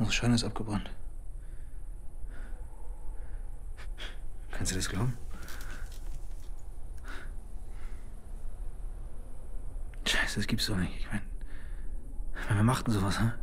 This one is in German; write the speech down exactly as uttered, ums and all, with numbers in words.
Unsere Scheune ist abgebrannt. Kannst du das glauben? Scheiße, das gibt's doch nicht. Ich meine, wir machten sowas, hm?